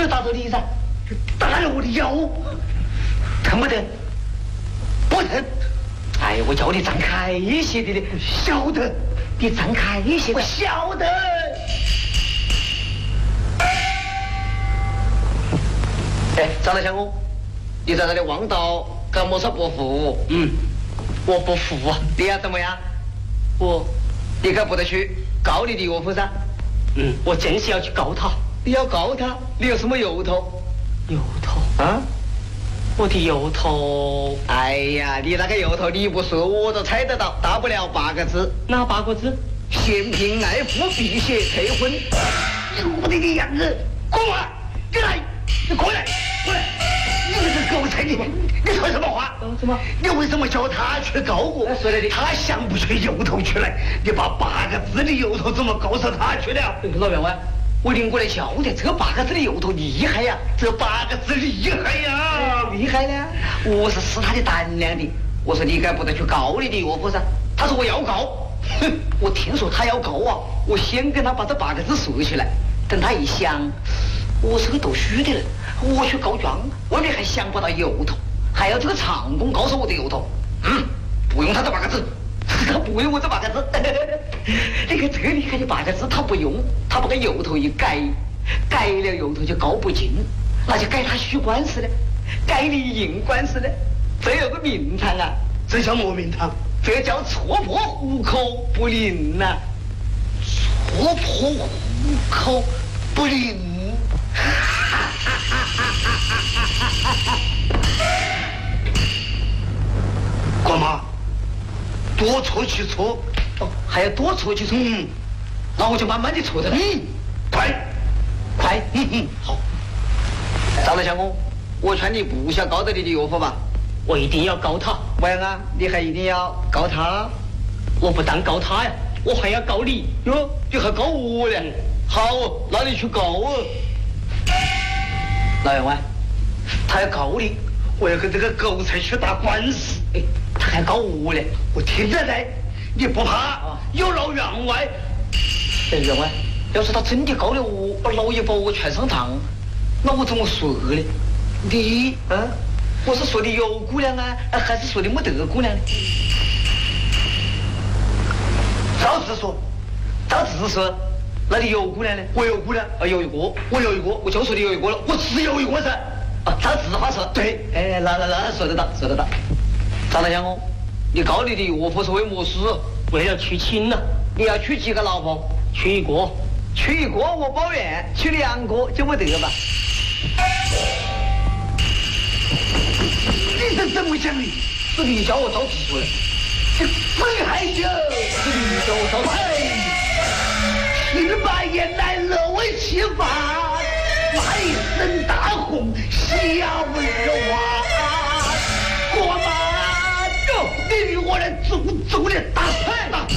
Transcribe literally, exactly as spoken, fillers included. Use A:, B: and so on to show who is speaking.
A: 打到你噻，
B: 打了我的腰，疼不疼？不疼。
A: 哎，我叫你张开一些的的，
B: 晓得。
A: 你张开一些，
B: 我晓得。
A: 哎，张大相公，你在那里望到干么事不服？
B: 嗯，
A: 我不服啊！你要怎么样？我，你该不得去告你的岳父噻？
B: 嗯，
A: 我正是要去告他。你要告他？你有什么由头？由头啊？我的由头？哎呀，你那个由头你不说我都猜得到，大不了八个字。哪八个字？嫌贫爱富，辟邪退婚。
B: 我的个样子，过来，你来，你过来，过来。你这个狗才，你你说什么话？
A: 什么？
B: 你为什么叫他去告我？
A: 说的
B: 他想不出由头出来，你把八个字的由头怎么告诉他去了？
A: 老员外，我领过来晓得这八个字的由头厉害呀！
B: 这八个字厉害呀！
A: 厉害呢！我是试他的胆量的。我说你该不得去告你的岳父噻？他说我要告。哼！我听说他要告啊，我先跟他把这八个字说起来。等他一想，我是个读书的人，我去告状，外面还想不到由头，还要这个长工告诉我的由头。嗯，不用他这八个字，他不用我这八个字。你看这个厉害的八个字，他不用，他把个由头一改，改了由头就告不进，那就改他许官司了，改你赢官司了。这有个名堂啊，
B: 这叫么名堂？
A: 这叫戳破虎口不灵呐、啊！
B: 戳破虎口不灵。干嘛？多戳去戳？
A: 哦，还要多戳去戳？
B: 嗯，
A: 那我就慢慢的戳的了。
B: 嗯，快，
A: 快，
B: 嗯嗯，好。
A: 张大相公，我劝你不想告得你的岳父吧。我一定要告他。为啊，你还一定要告他？我不但告他呀，我还要告你。哟，你还告我呢？好，那你去告我。老员外，他要告你，
B: 我要跟这个狗才去打官司。
A: 哎，他还告我呢。
B: 我听着来，你不怕？啊、有劳员外。
A: 哎，员外，要是他真的告了我，把老爷把我劝上堂，那我怎么说呢？你，嗯、啊？我是说的有姑娘啊，还是说的没得姑娘呢？
B: 照直说，
A: 照直说，那你有姑娘呢？
B: 我有姑娘，
A: 啊，有一个，
B: 我有一个，
A: 我就说的有一个了，
B: 我只有一个噻。
A: 啊，照直话说，
B: 对，
A: 哎，那那那说得到，说得到。张大相公，你告你的岳父是为么事？为了娶亲呢、啊。你要娶几个老婆？娶一个，娶一个我包圆，娶两个就没得吧？
B: 你是怎么讲的？
A: 是你叫我照直说的。
B: 这真害羞！
A: 是你叫我照直。
B: 十八年来乐为其法，外生大